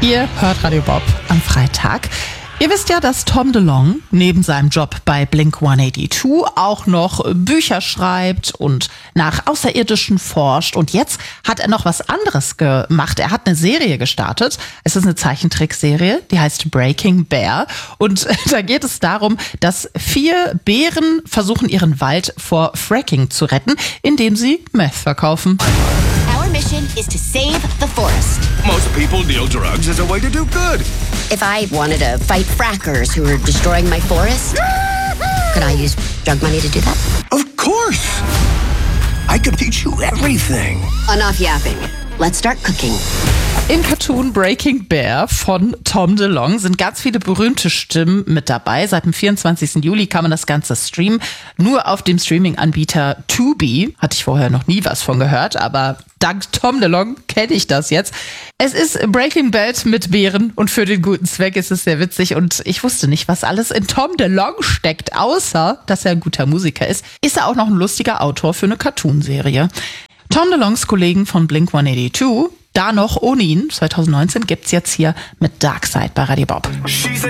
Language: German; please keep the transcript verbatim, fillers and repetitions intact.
Ihr hört Radio Bob am Freitag. Ihr wisst ja, dass Tom DeLonge neben seinem Job bei Blink hundertzweiundachtzig auch noch Bücher schreibt und nach Außerirdischen forscht. Und jetzt hat er noch was anderes gemacht. Er hat eine Serie gestartet. Es ist eine Zeichentrickserie, die heißt Breaking Bear. Und da geht es darum, dass vier Bären versuchen, ihren Wald vor Fracking zu retten, indem sie Meth verkaufen. Our mission is to save the forest. Most people deal drugs as a way to do good. If I wanted to fight frackers who are destroying my forest, could I use drug money to do that? Of course. I could teach you everything. Enough yapping. Let's start cooking. Im Cartoon Breaking Bear von Tom DeLonge sind ganz viele berühmte Stimmen mit dabei. Seit dem vierundzwanzigsten Juli kann man das Ganze streamen. Nur auf dem Streaming-Anbieter Tubi. Hatte ich vorher noch nie was von gehört, aber dank Tom DeLonge kenne ich das jetzt. Es ist Breaking Bad mit Bären und für den guten Zweck ist es sehr witzig. Und ich wusste nicht, was alles in Tom DeLonge steckt, außer dass er ein guter Musiker ist. Ist er auch noch ein lustiger Autor für eine Cartoonserie. Tom DeLonges Kollegen von Blink hundertzweiundachtzig, da noch ohne ihn, zwanzig neunzehn, gibt's jetzt hier mit Darkside bei Radio Bob.